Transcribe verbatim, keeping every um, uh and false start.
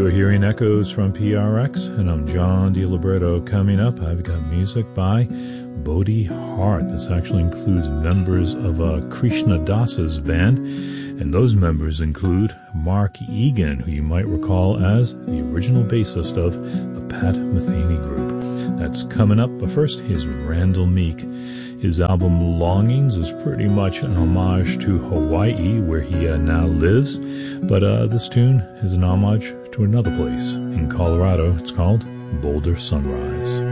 You're hearing Echoes from P R X, and I'm John DiLibretto. Coming up, I've got music by Bodhi Hart. This actually includes members of uh, Krishna Das's band, and those members include Mark Egan, who you might recall as the original bassist of the Pat Metheny Group. That's coming up, but first, here's Randall Meek. His album Longings is pretty much an homage to Hawaii, where he uh, now lives, but uh, this tune is an homage to another place in Colorado. It's called Boulder Sunrise.